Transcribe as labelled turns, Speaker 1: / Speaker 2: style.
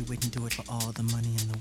Speaker 1: wouldn't do it for all the money in the